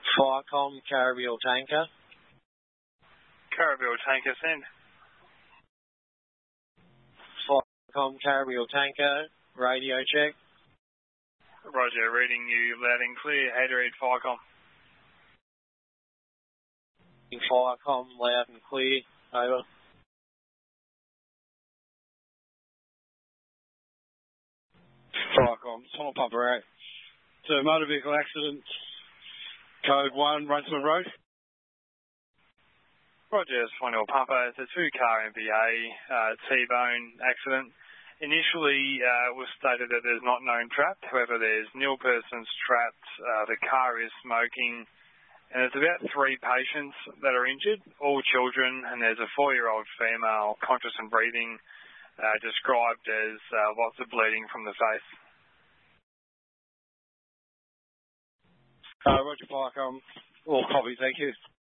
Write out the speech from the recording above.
Firecom, Caribbean Tanker. Caribbean Tanker, send. Firecom, Caribbean Tanker, radio check. Roger, reading you loud and clear. How to read Firecom? Firecom, loud and clear. Over. Firecom, Tunnel Pumper out. It's a motor vehicle accident. Code 1, Runciman Road. Roger, it's Tunnel Pumper. It's a two-car MVA T-bone accident. Initially, it was stated that there's not known trapped. However, there's nil persons trapped. The car is smoking. And there's about 3 patients that are injured, all children, and there's a 4-year-old female conscious and breathing, described as lots of bleeding from the face. Roger, Firecom. All copy, thank you.